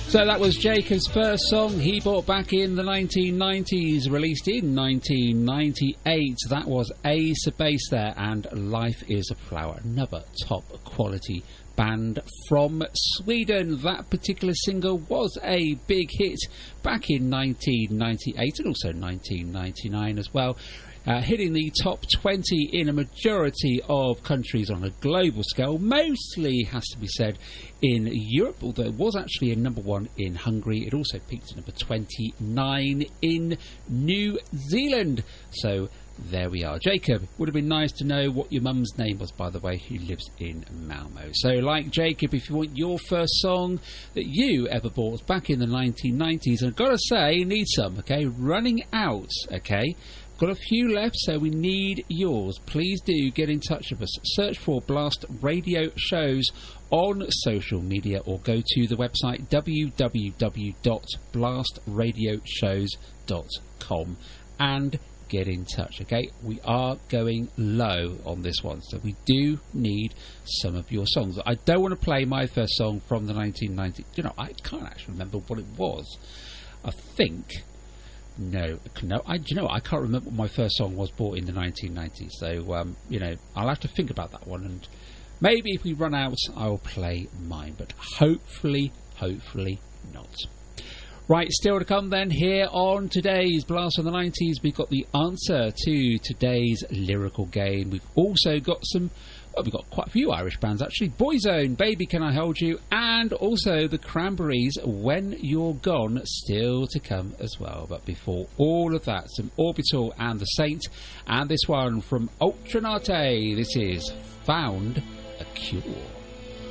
So that was Jacob's first song he bought back in the 1990s, released in 1998. That was Ace of Base there, and Life is a Flower, another top quality band from Sweden. That particular single was a big hit back in 1998 and also 1999 as well. Hitting the top 20 in a majority of countries on a global scale, mostly, has to be said, in Europe, although it was actually a number 1 in Hungary. It also peaked at number 29 in New Zealand. So there we are. Jacob, would have been nice to know what your mum's name was, by the way, who lives in Malmo. So like Jacob, if you want your first song that you ever bought back in the 1990s, and I've got to say, need some, okay? Running out, okay? Got a few left, so we need yours. Please do get in touch with us. Search for Blast Radio Shows on social media or go to the website www.blastradioshows.com and get in touch, okay? We are going low on this one, so we do need some of your songs. I don't want to play my first song from the 1990s. You know, I can't actually remember what it was. I think... No, I can't remember what my first song was bought in the 1990s. So, I'll have to think about that one. And maybe if we run out, I'll play mine. But hopefully not. Right, still to come then here on today's Blast from the 90s. We've got the answer to today's lyrical game. We've also got we've got quite a few Irish bands actually. Boyzone, Baby Can I Hold You, and also the Cranberries, When You're Gone, still to come as well. But before all of that, some Orbital and the Saint, and this one from Ultranate. This is Found a Cure.